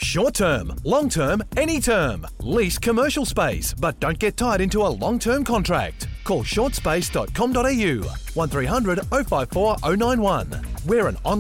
Short term, long term, any term. Lease commercial space, but don't get tied into a long-term contract. Call shortspace.com.au 1300 054 091. We're an online